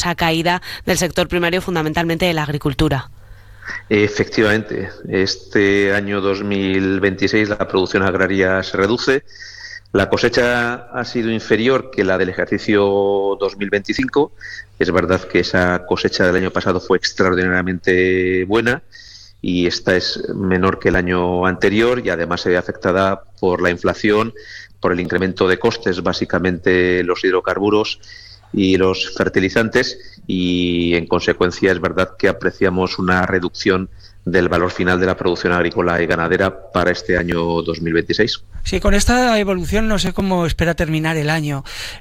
esa caída del sector primario, fundamentalmente de la agricultura. Efectivamente, este año 2026 la producción agraria se reduce. La cosecha ha sido inferior que la del ejercicio 2025. Es verdad que esa cosecha del año pasado fue extraordinariamente buena y esta es menor que el año anterior y además se ve afectada por la inflación, por el incremento de costes, básicamente los hidrocarburos y los fertilizantes, y en consecuencia es verdad que apreciamos una reducción del valor final de la producción agrícola y ganadera para este año 2026. Sí, con esta evolución no sé cómo espera terminar el año,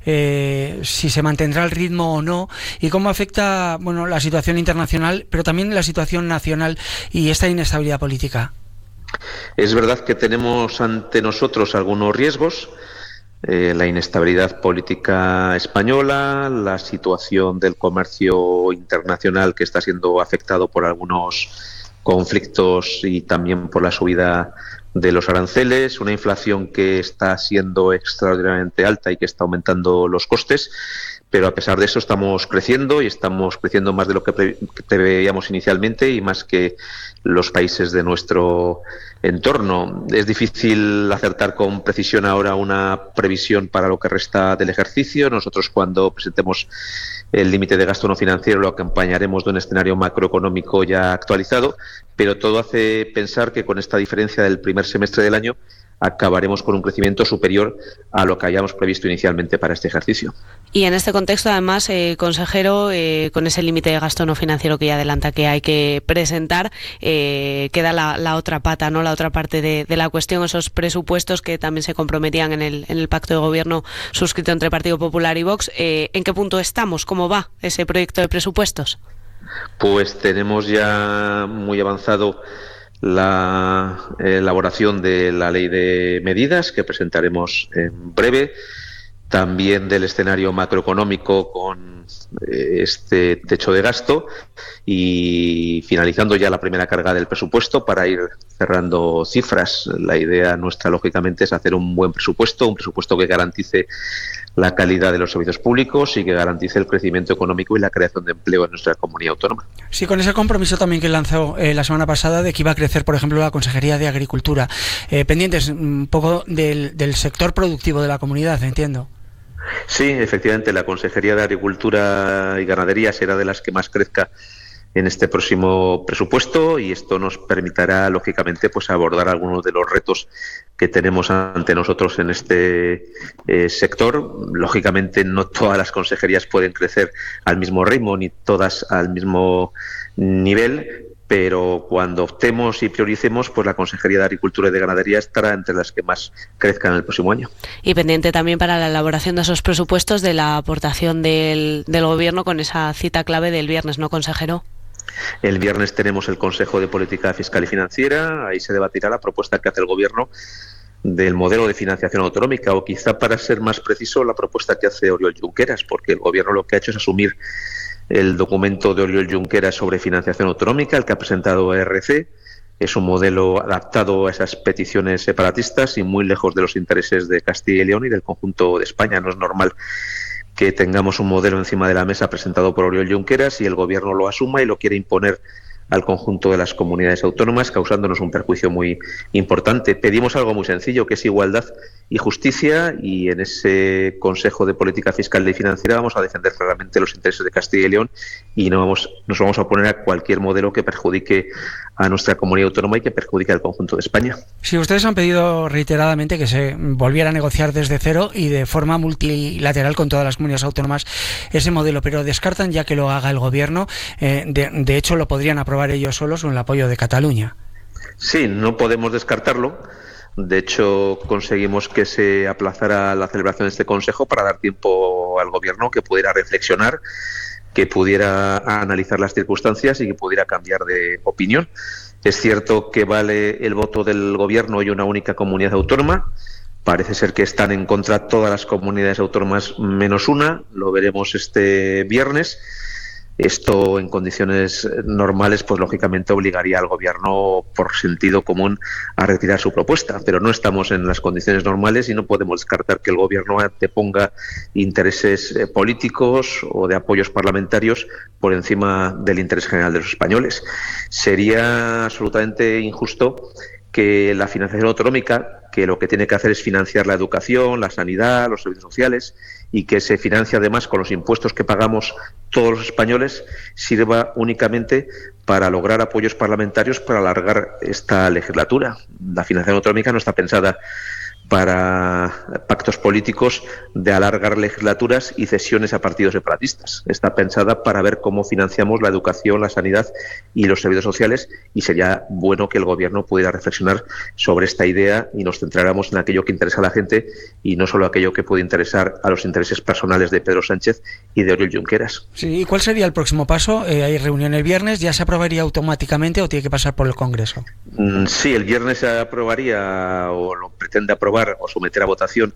si se mantendrá el ritmo o no, y cómo afecta, bueno, la situación internacional, pero también la situación nacional y esta inestabilidad política. Es verdad que tenemos ante nosotros algunos riesgos. La inestabilidad política española, la situación del comercio internacional que está siendo afectado por algunos conflictos y también por la subida de los aranceles, una inflación que está siendo extraordinariamente alta y que está aumentando los costes, pero a pesar de eso estamos creciendo y estamos creciendo más de lo que preveíamos inicialmente y más que los países de nuestro entorno. Es difícil acertar con precisión ahora una previsión para lo que resta del ejercicio. Nosotros, cuando presentemos el límite de gasto no financiero, lo acompañaremos de un escenario macroeconómico ya actualizado, pero todo hace pensar que con esta diferencia del primer semestre del año acabaremos con un crecimiento superior a lo que hayamos previsto inicialmente para este ejercicio. Y en este contexto, además, consejero, con ese límite de gasto no financiero que ya adelanta que hay que presentar, queda la otra pata, ¿no? La otra parte de la cuestión, esos presupuestos que también se comprometían en el pacto de gobierno suscrito entre Partido Popular y Vox. ¿En qué punto estamos? ¿Cómo va ese proyecto de presupuestos? Pues tenemos ya muy avanzado la elaboración de la ley de medidas que presentaremos en breve, también del escenario macroeconómico con este techo de gasto y finalizando ya la primera carga del presupuesto para ir cerrando cifras. La idea nuestra, lógicamente, es hacer un buen presupuesto, un presupuesto que garantice la calidad de los servicios públicos y que garantice el crecimiento económico y la creación de empleo en nuestra comunidad autónoma. Sí, con ese compromiso también que lanzó la semana pasada de que iba a crecer, por ejemplo, la Consejería de Agricultura. Pendientes un poco del sector productivo de la comunidad, entiendo. Sí, efectivamente, la Consejería de Agricultura y Ganadería será de las que más crezca en este próximo presupuesto y esto nos permitirá, lógicamente, pues abordar algunos de los retos que tenemos ante nosotros en este sector. Lógicamente, no todas las consejerías pueden crecer al mismo ritmo ni todas al mismo nivel, pero cuando optemos y prioricemos, pues la Consejería de Agricultura y de Ganadería estará entre las que más crezcan en el próximo año. Y pendiente también para la elaboración de esos presupuestos de la aportación del Gobierno con esa cita clave del viernes, ¿no, consejero? El viernes tenemos el Consejo de Política Fiscal y Financiera, ahí se debatirá la propuesta que hace el Gobierno del modelo de financiación autonómica, o quizá, para ser más preciso, la propuesta que hace Oriol Junqueras, porque el Gobierno lo que ha hecho es asumir el documento de Oriol Junqueras sobre financiación autonómica, el que ha presentado ERC. Es un modelo adaptado a esas peticiones separatistas y muy lejos de los intereses de Castilla y León y del conjunto de España. No es normal que tengamos un modelo encima de la mesa presentado por Oriol Junqueras y el Gobierno lo asuma y lo quiere imponer al conjunto de las comunidades autónomas, causándonos un perjuicio muy importante. Pedimos algo muy sencillo, que es igualdad y justicia, y en ese Consejo de Política Fiscal y Financiera vamos a defender claramente los intereses de Castilla y León y nos vamos a oponer a cualquier modelo que perjudique a nuestra comunidad autónoma y que perjudique al conjunto de España. Sí, ustedes han pedido reiteradamente que se volviera a negociar desde cero y de forma multilateral con todas las comunidades autónomas ese modelo, pero descartan ya que lo haga el Gobierno. De hecho, lo podrían aprobar ellos solos con el apoyo de Cataluña. Sí, no podemos descartarlo. De hecho, conseguimos que se aplazara la celebración de este Consejo para dar tiempo al Gobierno que pudiera reflexionar, que pudiera analizar las circunstancias y que pudiera cambiar de opinión. Es cierto que vale el voto del Gobierno y una única comunidad autónoma. Parece ser que están en contra todas las comunidades autónomas menos una. Lo veremos este viernes. Esto en condiciones normales, pues lógicamente obligaría al Gobierno por sentido común a retirar su propuesta, pero no estamos en las condiciones normales y no podemos descartar que el Gobierno anteponga intereses políticos o de apoyos parlamentarios por encima del interés general de los españoles. Sería absolutamente injusto que la financiación autonómica, que lo que tiene que hacer es financiar la educación, la sanidad, los servicios sociales, y que se financia además con los impuestos que pagamos todos los españoles, sirva únicamente para lograr apoyos parlamentarios para alargar esta legislatura. La financiación autonómica no está pensada para pactos políticos de alargar legislaturas y cesiones a partidos separatistas. Está pensada para ver cómo financiamos la educación, la sanidad y los servicios sociales, y sería bueno que el Gobierno pudiera reflexionar sobre esta idea y nos centráramos en aquello que interesa a la gente y no solo aquello que puede interesar a los intereses personales de Pedro Sánchez y de Oriol Junqueras. Sí, ¿y cuál sería el próximo paso? ¿Hay reunión el viernes? ¿Ya se aprobaría automáticamente o tiene que pasar por el Congreso? Sí, el viernes se aprobaría o lo pretende aprobar o someter a votación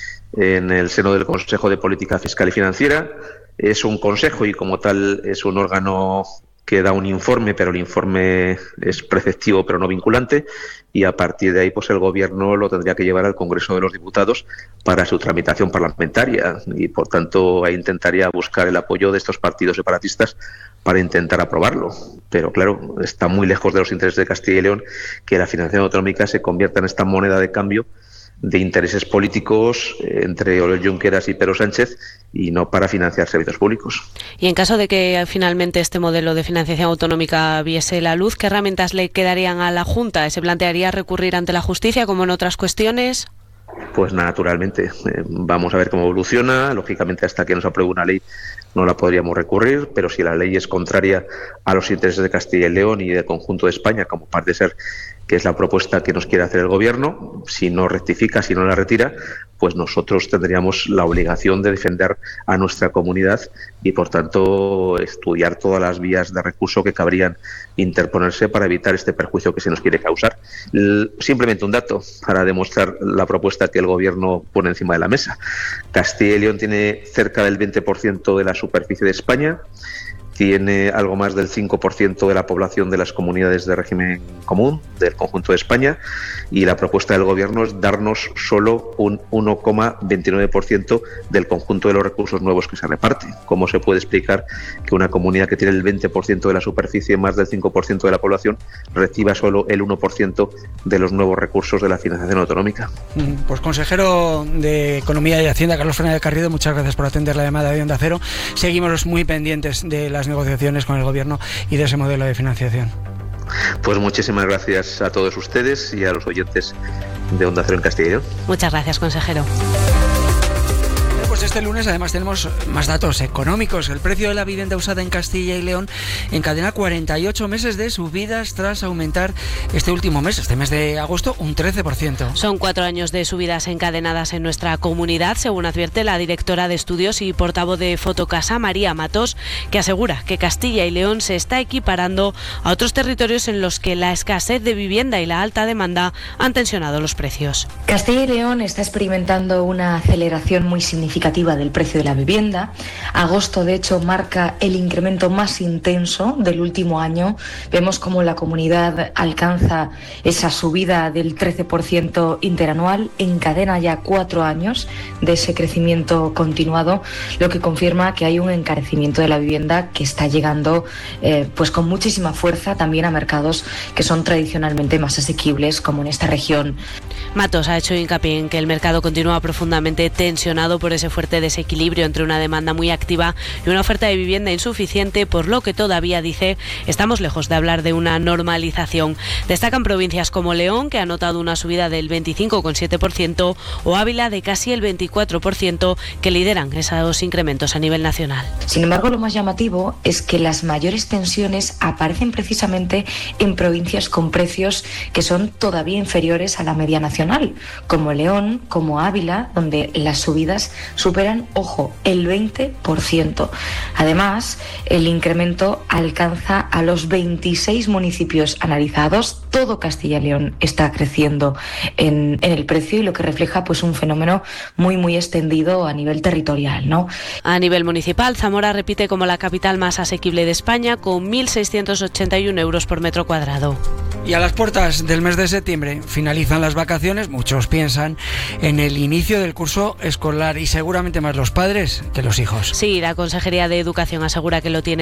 en el seno del Consejo de Política Fiscal y Financiera. Es un consejo y como tal es un órgano que da un informe, pero el informe es preceptivo pero no vinculante, y a partir de ahí pues el Gobierno lo tendría que llevar al Congreso de los Diputados para su tramitación parlamentaria y por tanto ahí intentaría buscar el apoyo de estos partidos separatistas para intentar aprobarlo. Pero claro, está muy lejos de los intereses de Castilla y León que la financiación autonómica se convierta en esta moneda de cambio de intereses políticos entre Oriol Junqueras y Pedro Sánchez y no para financiar servicios públicos. Y en caso de que finalmente este modelo de financiación autonómica viese la luz, ¿qué herramientas le quedarían a la Junta? ¿Se plantearía recurrir ante la justicia como en otras cuestiones? Pues naturalmente, vamos a ver cómo evoluciona. Lógicamente, hasta que nos apruebe una ley no la podríamos recurrir, pero si la ley es contraria a los intereses de Castilla y León y del conjunto de España, como parece ser que es la propuesta que nos quiere hacer el Gobierno, si no rectifica, si no la retira, pues nosotros tendríamos la obligación de defender a nuestra comunidad y, por tanto, estudiar todas las vías de recurso que cabrían interponerse para evitar este perjuicio que se nos quiere causar. Simplemente un dato para demostrar la propuesta que el Gobierno pone encima de la mesa. Castilla y León tiene cerca del 20% de la superficie de España, tiene algo más del 5% de la población de las comunidades de régimen común del conjunto de España, y la propuesta del Gobierno es darnos solo un 1,29% del conjunto de los recursos nuevos que se reparten. ¿Cómo se puede explicar que una comunidad que tiene el 20% de la superficie, más del 5% de la población, reciba solo el 1% de los nuevos recursos de la financiación autonómica? Pues consejero de Economía y Hacienda, Carlos Fernández Carriedo, muchas gracias por atender la llamada de Onda Cero. Seguimos muy pendientes de las negociaciones con el Gobierno y de ese modelo de financiación. Pues muchísimas gracias a todos ustedes y a los oyentes de Onda Cero en Castilla y León. Muchas gracias, consejero. Pues este lunes además tenemos más datos económicos. El precio de la vivienda usada en Castilla y León encadena 48 meses de subidas tras aumentar este último mes, este mes de agosto, un 13%. Son 4 años de subidas encadenadas en nuestra comunidad, según advierte la directora de estudios y portavoz de Fotocasa, María Matos, que asegura que Castilla y León se está equiparando a otros territorios en los que la escasez de vivienda y la alta demanda han tensionado los precios. Castilla y León está experimentando una aceleración muy significativa del precio de la vivienda. Agosto, de hecho, marca el incremento más intenso del último año. Vemos cómo la comunidad alcanza esa subida del 13% interanual, encadena ya 4 años de ese crecimiento continuado, lo que confirma que hay un encarecimiento de la vivienda que está llegando pues con muchísima fuerza también a mercados que son tradicionalmente más asequibles, como en esta región. Matos ha hecho hincapié en que el mercado continúa profundamente tensionado por ese fuerte desequilibrio entre una demanda muy activa y una oferta de vivienda insuficiente, por lo que todavía, dice, estamos lejos de hablar de una normalización. Destacan provincias como León, que ha notado una subida del 25,7%, o Ávila de casi el 24%, que lideran esos incrementos a nivel nacional. Sin embargo, lo más llamativo es que las mayores tensiones aparecen precisamente en provincias con precios que son todavía inferiores a la media nacional, como León, como Ávila, donde las subidas superan, ojo, el 20%. Además, el incremento alcanza a los 26 municipios analizados. Todo Castilla y León está creciendo en el precio, y lo que refleja pues un fenómeno muy extendido a nivel territorial, ¿no? A nivel municipal, Zamora repite como la capital más asequible de España, con 1.681 euros por metro cuadrado. Y a las puertas del mes de septiembre finalizan las vacaciones. Muchos piensan en el inicio del curso escolar, y seguramente más los padres que los hijos. Sí, la Consejería de Educación asegura que lo tiene